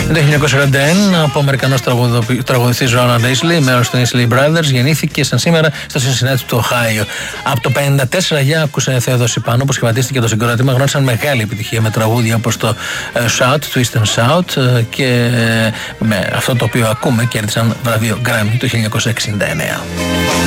Το 1941 από Αμερικανός τραγουδιστής Ronald Isley, μέρος των Isley Brothers, γεννήθηκε σαν σήμερα στο Cincinnati του Οχάιο. Από το 1954 για άκουσε Θεόδοση Πάνο που σχηματίστηκε το συγκρότημα, γνώρισαν μεγάλη επιτυχία με τραγούδια όπως το Shout, Twist and Shout, και με αυτό το οποίο ακούμε κέρδισαν βραβείο Grammy το 1969.